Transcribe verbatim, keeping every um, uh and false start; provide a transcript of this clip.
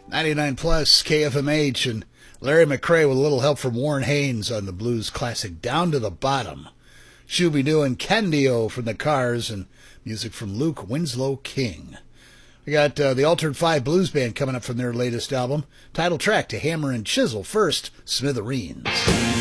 ninety-nine plus K F M H and Larry McCray with a little help from Warren Haynes on the blues classic Down to the Bottom. Shooby-Doo and Candio from the Cars and music from Luke Winslow King. We got uh, the Altered Five Blues Band coming up from their latest album. Title track to Hammer and Chisel. First, Smithereens.